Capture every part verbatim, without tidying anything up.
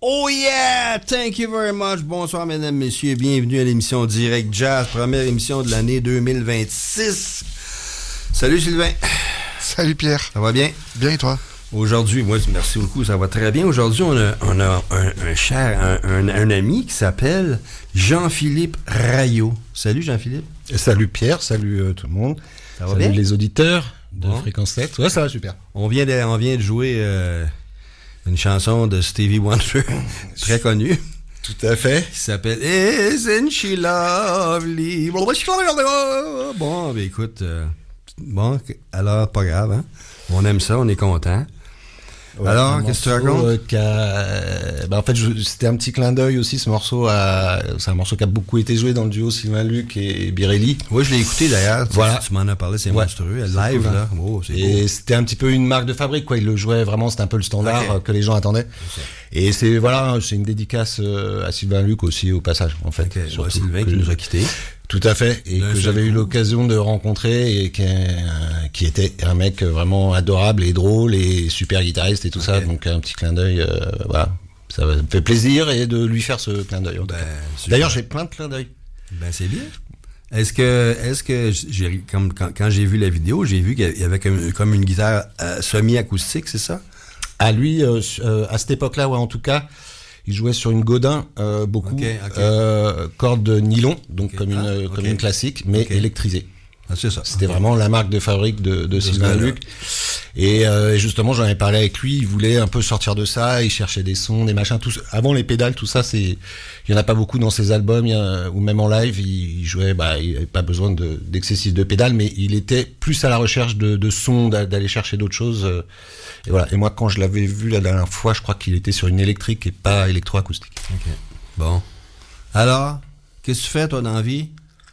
Oh yeah! Thank you very much. Bonsoir, mesdames, messieurs. Bienvenue à l'émission Direct Jazz, première émission de l'année deux mille vingt-six. Salut, Sylvain. Salut, Pierre. Ça va bien? Bien, et toi? Aujourd'hui, moi, merci beaucoup, ça va très bien. Aujourd'hui, on a, on a un, un cher, un, un, un ami qui s'appelle Jean-Philippe Raillot. Salut, Jean-Philippe. Salut, Pierre. Salut, euh, tout le monde. Ça va salut bien? Les auditeurs de Bon. Fréquence sept. Ouais, ça va super. On vient de, on vient de jouer euh, une chanson de Stevie Wonder, très connue. Tout à fait. Qui s'appelle Isn't She Lovely? Bon, ben écoute, euh, bon, alors, pas grave, hein? On aime ça, on est content. Ouais, alors, qu'est-ce que tu racontes? Euh, euh, ben, en fait, je, c'était un petit clin d'œil aussi, ce morceau. À, c'est un morceau qui a beaucoup été joué dans le duo Sylvain Luc et Birelli. Oui, je l'ai écouté d'ailleurs. Voilà. Tu, tu m'en as parlé, c'est ouais. monstrueux. C'est Live, cool, hein. là. Oh, c'est et beau. c'était un petit peu une marque de fabrique, quoi. Il le jouait vraiment, c'était un peu le standard Okay. que les gens attendaient. Okay. Et c'est, voilà, c'est une dédicace à Sylvain Luc aussi, au passage, en fait. Okay. Surtout Ouais, Sylvain que, qui nous a quittés. Tout à fait, et D'un que seul j'avais coup. eu l'occasion de rencontrer et qui, est, euh, qui était un mec vraiment adorable et drôle et super guitariste et tout Okay. ça, donc un petit clin d'œil, euh, voilà, ça me fait plaisir et de lui faire ce clin d'œil. En tout Ben, cas. super. D'ailleurs, j'ai plein de clins d'œil. Ben, c'est bien. Est-ce que, est-ce que, j'ai, comme, quand, quand j'ai vu la vidéo, j'ai vu qu'il y avait comme, comme une guitare euh, semi-acoustique, c'est ça? À lui, euh, euh, à cette époque-là, ouais, en tout cas, il jouait sur une Godin, euh, beaucoup, Okay, okay. Euh, corde nylon, donc Okay. comme une, Ah, comme okay. une classique, mais Okay. électrisée. Ah, c'est ça. C'était Okay. vraiment la marque de fabrique de, de, De Sylvain ce gars-là. Luc. Et euh, justement, j'en ai parlé avec lui. Il voulait un peu sortir de ça. Il cherchait des sons, des machins. Tout, avant les pédales, tout ça, c'est, il y en a pas beaucoup dans ses albums, il y a, ou même en live. Il, il jouait, bah, il avait pas besoin de, d'excessif de pédales, mais il était plus à la recherche de, de sons, d'aller chercher d'autres choses. Et voilà. Et moi, quand je l'avais vu la dernière fois, je crois qu'il était sur une électrique et pas électroacoustique. OK. Bon. Alors, qu'est-ce que tu fais, toi, dans la vie?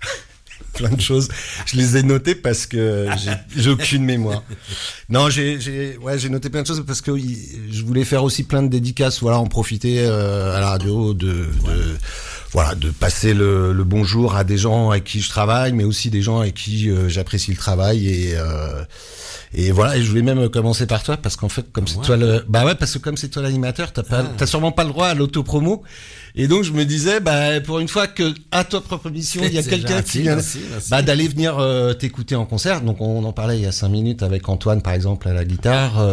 Plein de choses. Je les ai notées parce que j'ai, j'ai aucune mémoire. Non, j'ai, j'ai, ouais, j'ai noté plein de choses parce que je voulais faire aussi plein de dédicaces, voilà, en profiter euh, à la radio de, de voilà, de passer le, le bonjour à des gens avec qui je travaille, mais aussi des gens avec qui euh, j'apprécie le travail et euh, et voilà. Et je voulais même commencer par toi parce qu'en fait, comme c'est Ouais. toi le, bah ouais, parce que comme c'est toi l'animateur, t'as pas, Ah. t'as sûrement pas le droit à l'autopromo. Et donc je me disais, bah pour une fois que à ta propre émission, il y a C'est quelqu'un gentil, qui vient, merci, merci. bah d'aller venir euh, t'écouter en concert. Donc on en parlait il y a cinq minutes avec Antoine par exemple à la guitare, euh,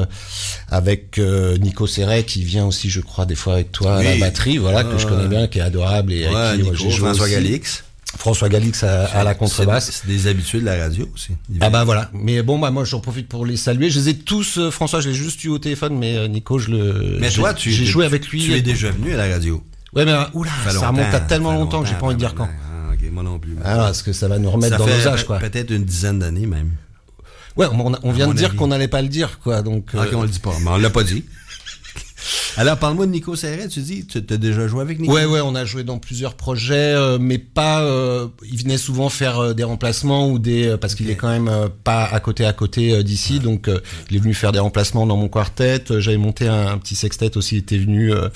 avec euh, Nico Serret qui vient aussi, je crois, des fois avec toi à la Oui. batterie, voilà, Ah, que je connais bien, qui est adorable et Ouais, avec qui Nico, moi, j'ai joué François aussi. Galix. François Galix à, à la contrebasse. C'est, c'est des habitués de la radio aussi. Ils Ah viennent. bah voilà. Mais bon, bah moi j'en profite pour les saluer. Je les ai tous. euh, François, je l'ai juste eu au téléphone, mais euh, Nico, je le. Mais j'ai- toi, tu j'ai tu- joué avec lui. Tu es déjà venu à la radio. Ouais, mais euh, oula, Ça fait ça remonte à longtemps, tellement ça fait longtemps que j'ai pas envie de dire quand. Ah, ok, moi non plus. Ah, parce que ça va nous remettre Ça dans fait nos âges, pe- quoi. Peut-être une dizaine d'années même. Ouais, on, on vient mon de dire avis. qu'on n'allait pas le dire, quoi. Donc. Ah, euh, ok, on le dit pas, mais on l'a pas dit. Alors, parle-moi de Nico Serret, tu dis, tu as déjà joué avec Nico? Ouais, ouais, on a joué dans plusieurs projets, euh, mais pas. Euh, il venait souvent faire euh, des remplacements ou des euh, parce qu'il Ok. est quand même euh, pas à côté à côté euh, d'ici, Ouais. donc euh, il est venu faire des remplacements dans mon quartet. Euh, J'avais monté un, un petit sextet aussi, il était venu euh,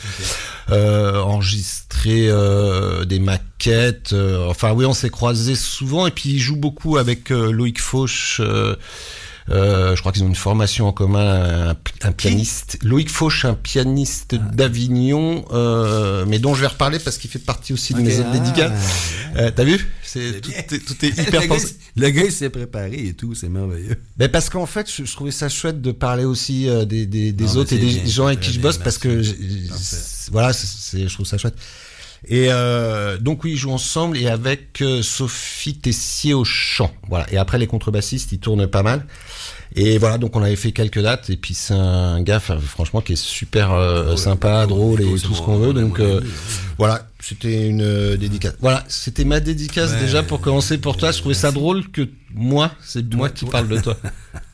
euh, enregistrer euh, des maquettes. euh, enfin, oui, on s'est croisés souvent et puis il joue beaucoup avec euh, Loïc Fauche. Euh, Euh, je crois qu'ils ont une formation en commun, un, un pianiste. Loïc Fauche, un pianiste Ah. d'Avignon, euh, mais dont je vais reparler parce qu'il fait partie aussi de Ok, mes autres ah. dédicaces. Euh, T'as vu? C'est C'est tout, bien. est, tout est le, hyper gars, pensé. le gars, il s'est préparé et tout, c'est merveilleux. Ben parce qu'en fait, je, je trouvais ça chouette de parler aussi euh, des, des, des Non, autres mais et des, c'est bien, des gens c'est avec très qui je bien, bosse parce que merci. j'ai- Parfait. c'est- voilà, c'est, c'est- je trouve ça chouette. Et euh, donc oui, ils jouent ensemble et avec euh, Sophie Tessier au chant. Voilà. Et après les contrebassistes, ils tournent pas mal. Et voilà, donc on avait fait quelques dates et puis c'est un gars, enfin, franchement, qui est super euh, Ouais, sympa, Nico, drôle Nico, et c'est tout ce mon- qu'on veut. mon Donc ami, euh, ouais. voilà, c'était une euh, dédicace. Voilà, c'était ma dédicace Ben, déjà pour commencer pour toi. Je trouvais ça merci. drôle que moi, c'est Toi, moi qui toi. parle de toi.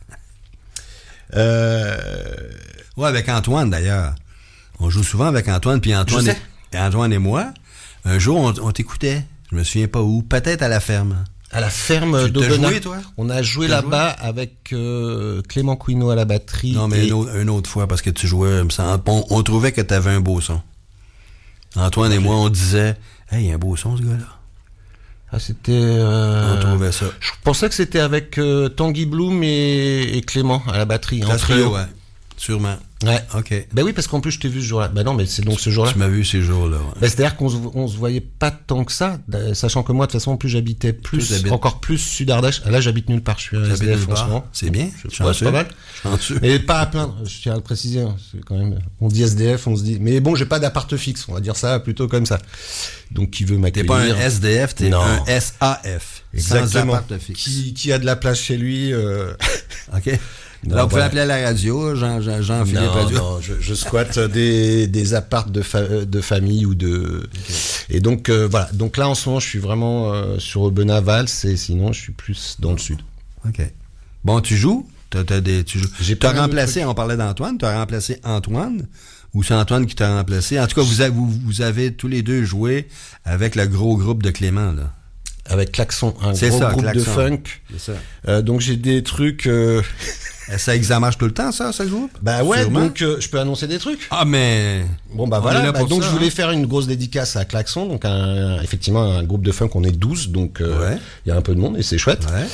euh, Ouais, avec Antoine d'ailleurs. On joue souvent avec Antoine, puis Antoine, Je et, et Antoine et moi, un jour, on, on t'écoutait. Je me souviens pas où. Peut-être à la ferme. à la ferme Tu t'as d'Aubenas. joué, toi? On a joué T'as là-bas avec euh, Clément Couineau à la batterie. Non, mais et- une, autre, une autre fois, parce que tu jouais, me semble, on, on trouvait que tu avais un beau son. Antoine et moi, on disait, hey, il y a un beau son, ce gars-là. Ah, c'était. Euh... On trouvait ça. Je pensais que c'était avec euh, Tanguy Bloom et, et Clément à la batterie, en Ça se peut, trio. ouais. Sûrement. Ouais. OK. Ben oui, parce qu'en plus, je t'ai vu ce jour-là. Ben non, mais c'est donc ce jour-là. Tu m'as vu ces jours-là. Ouais. Ben, c'est-à-dire qu'on se, on se voyait pas tant que ça, sachant que moi, de toute façon, en plus, j'habitais plus, encore plus sud-Ardèche. Là, j'habite nulle part. Je suis à S D F en ce moment. C'est bien. Je ouais, c'est pas mal. Chanceux. Mais pas à plaindre. Je tiens à le préciser. Hein. C'est quand même, on dit S D F, on se dit. Mais bon, j'ai pas d'appart fixe. On va dire ça plutôt comme ça. Donc, qui veut m'accueillir. T'es pas un S D F, t'es non. un S A F. Exactement. Sans appart fixe. Qui, qui a de la place chez lui. Euh... OK. Non, là, vous pouvez appeler à la radio, Jean, Jean, Jean-Philippe non, Radio. Non, je, je squatte des, des apparts de, fa- de famille ou de... Okay. Et donc, euh, voilà. Donc là, en ce moment, je suis vraiment euh, sur Aubenas, Valls, et sinon, je suis plus dans le sud. OK. Bon, tu joues? T'as, t'as des, tu joues. J'ai t'as remplacé, on parlait d'Antoine, t'as remplacé Antoine, ou c'est Antoine qui t'a remplacé? En tout cas, vous avez, vous, vous avez tous les deux joué avec le gros groupe de Clément, là. Avec Klaxon, un c'est gros ça, groupe Klaxon. de funk. C'est ça. Euh, donc j'ai des trucs... Euh... Ça, ça marche tout le temps, ça, ce groupe? Bah ouais, Sûrement. donc euh, je peux annoncer des trucs. Ah, mais... Bon, bah on voilà, bah, donc ça, je voulais hein. faire une grosse dédicace à Klaxon, donc un, effectivement un groupe de funk, on est douze, donc il euh, ouais. y a un peu de monde et c'est chouette. Ouais.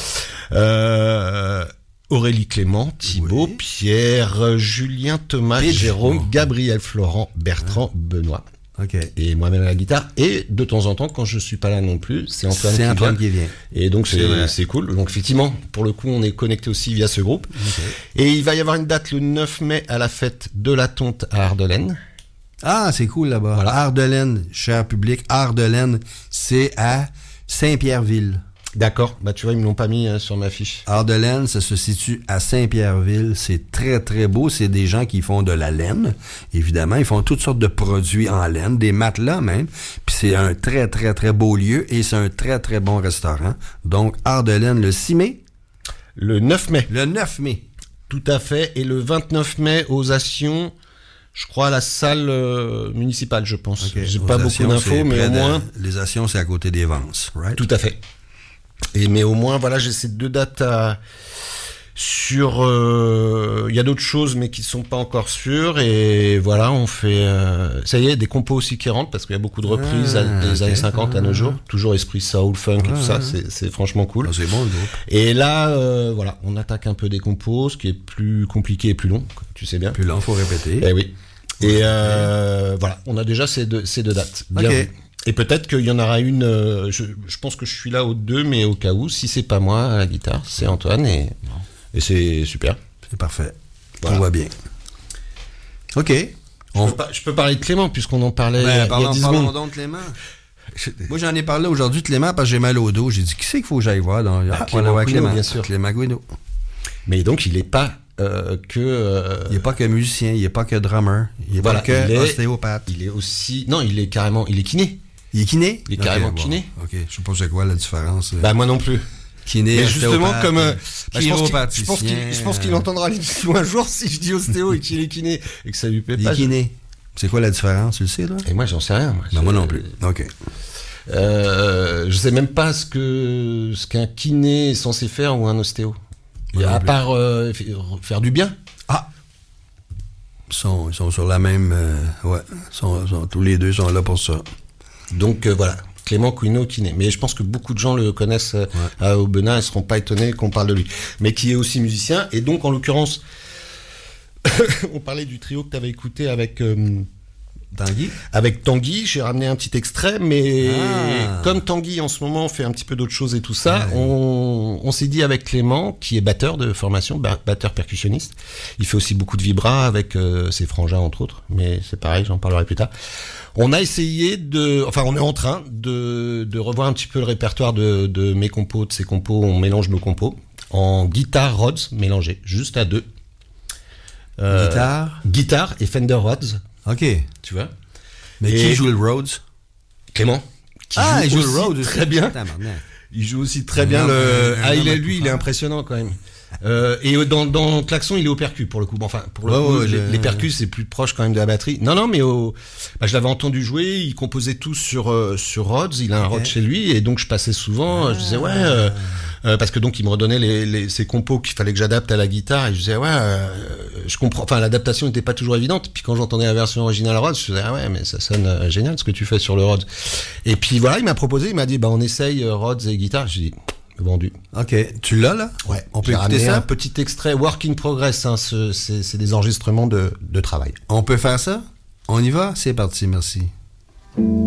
Euh, Aurélie Clément, Thibaut, oui. Pierre, Julien, Thomas, et Jérôme, oh. Gabriel, Florent, Bertrand, ouais. Benoît. Okay. Et moi-même à la guitare. Et de temps en temps, quand je suis pas là non plus, c'est Antoine, c'est qui, Antoine vient. qui vient. Et donc c'est, c'est, c'est cool. Donc effectivement, pour le coup, on est connecté aussi via ce groupe. Okay. Et il va y avoir une date le neuf mai à la fête de la Tonte à Ardelaine. Ah, c'est cool là-bas. Voilà. Ardelaine, cher public, Ardelaine, c'est à Saint-Pierreville. D'accord, bah tu vois, ils me l'ont pas mis euh, sur ma fiche. Ardelaine, ça se situe à Saint-Pierreville. C'est très, très beau. C'est des gens qui font de la laine. Évidemment, ils font toutes sortes de produits en laine, des matelas même. Puis c'est un très, très, très beau lieu et c'est un très, très bon restaurant. Donc, Ardelaine, le six mai? Le neuf mai. Le neuf mai. Tout à fait. Et le vingt-neuf mai, aux Assions, je crois à la salle euh, municipale, je pense. Okay. J'ai aux pas Assions, beaucoup d'infos, mais au moins... De... Les Assions, c'est à côté des Vances, right? Tout à fait. Et mais au moins voilà, j'ai ces deux dates à... sur il euh... y a d'autres choses mais qui sont pas encore sûres et voilà, on fait euh... ça y est, des compos aussi qui rentrent parce qu'il y a beaucoup de reprises ah, des okay. années cinquante à nos jours, toujours esprit soul, funk ah, et tout ça, c'est c'est franchement cool. Ah, c'est bon le groupe. Et là euh, voilà, on attaque un peu des compos, ce qui est plus compliqué et plus long, tu sais bien. Plus long, faut répéter. Eh oui. Et euh, voilà, on a déjà ces deux ces deux dates. Bien OK. Vu. Et peut-être qu'il y en aura une, euh, je, je pense que je suis là aux deux, mais au cas où, si c'est pas moi à la guitare, c'est Antoine et, et c'est super. C'est parfait. Voilà. On voit bien. OK. Je, On... peux pas, je peux parler de Clément puisqu'on en parlait ben, il y a, parlons, il y a dix parlons secondes. donc de Clément. Moi, j'en ai parlé aujourd'hui de Clément parce que j'ai mal au dos. J'ai dit, qui c'est qu'il faut que j'aille voir? Donc, ah, on Clément, va voir Guido, Clément. bien sûr. Clément Guido. Mais donc, il est pas euh, que... Euh... Il n'est pas que musicien, il n'est pas que drummer, il n'est voilà, pas que il est, ostéopathe. Il est aussi... Non, il est carrément... Il est kiné. Il est kiné? Il est carrément okay, kiné. Bon, ok, je sais pas c'est quoi la différence. Bah moi non plus. Kiné, mais justement comme euh, bah, je, pense je pense qu'il je pense qu'il entendra l'émission un jour si je dis ostéo et qu'il est kiné et que ça lui plaît il pas. Il est kiné. C'est quoi la différence, tu le sais là? Et moi j'en sais rien. Moi, ben, moi non plus. Ok. Euh, je sais même pas ce que ce qu'un kiné est censé faire ou un ostéo. Moi à part euh, faire du bien. Ah. Ils sont, ils sont sur la même. Euh, ouais. Ils sont, sont, tous les deux sont là pour ça. Donc euh, voilà, Clément Couineau kiné. Mais je pense que beaucoup de gens le connaissent euh, ouais. à Aubenas, ils seront pas étonnés qu'on parle de lui. Mais qui est aussi musicien. Et donc en l'occurrence, on parlait du trio que tu avais écouté avec euh, Tanguy. Avec Tanguy, j'ai ramené un petit extrait, mais ah. comme Tanguy en ce moment fait un petit peu d'autres choses et tout ça, ouais. on, on s'est dit avec Clément, qui est batteur de formation, batteur percussionniste, il fait aussi beaucoup de vibra avec euh, ses frangins entre autres, mais c'est pareil, j'en parlerai plus tard. On a essayé de, enfin on est en train de, de revoir un petit peu le répertoire de, de mes compos, de ses compos, on mélange nos compos en guitare Rhodes mélangée, juste à deux. Euh, guitare Guitare et Fender Rhodes. Ok. Tu vois. Mais et qui joue le Rhodes? Clément. Qui ah, joue il joue le Rhodes très bien. Il joue aussi très bien le. Euh, ah, il est lui, il est impressionnant quand même. Euh, et dans, dans Klaxon, il est au percu pour le coup. Bon, enfin, pour le ouais, coup, ouais, les, je... les percus c'est plus proche quand même de la batterie. Non, non, mais au, bah, je l'avais entendu jouer. Il composait tout sur euh, sur Rhodes. Il a un okay. Rhodes chez lui, et donc je passais souvent. Ah. Je disais ouais, euh, euh, parce que donc il me redonnait les, les ces compos qu'il fallait que j'adapte à la guitare, et je disais ouais, euh, je comprends. Enfin, l'adaptation n'était pas toujours évidente. Puis quand j'entendais la version originale Rhodes, je disais ah ouais, mais ça sonne euh, génial ce que tu fais sur le Rhodes. Et puis voilà, il m'a proposé, il m'a dit bah on essaye euh, Rhodes et guitare. J'ai dit vendu. OK. Tu l'as, là? Ouais. On peut J'ai écouter ramené ça? un petit extrait, work in progress, hein, ce, c'est, c'est des enregistrements de, de travail. On peut faire ça? On y va? C'est parti, merci.